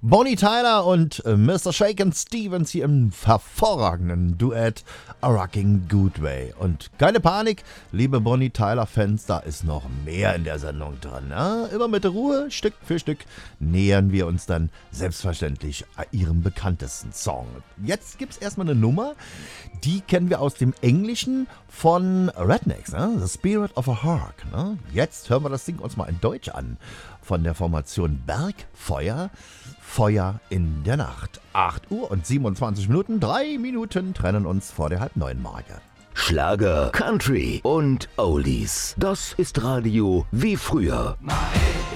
Bonnie Tyler und Mr. Shakin' Stevens hier im hervorragenden Duett A Rocking Good Way. Und keine Panik, liebe Bonnie Tyler-Fans, da ist noch mehr in der Sendung drin. Ja? Immer mit Ruhe, Stück für Stück, nähern wir uns dann selbstverständlich ihrem bekanntesten Song. Jetzt gibt's erstmal eine Nummer, die kennen wir aus dem Englischen von Rednecks, ne? The Spirit of a Hawk. Ne? Jetzt hören wir das Ding uns mal in Deutsch an. Von der Formation Bergfeuer, Feuer in der Nacht. 8 Uhr und 27 Minuten, 3 Minuten trennen uns vor der Halb-9-Marke. Schlager, Country und Oldies. Das ist Radio wie früher.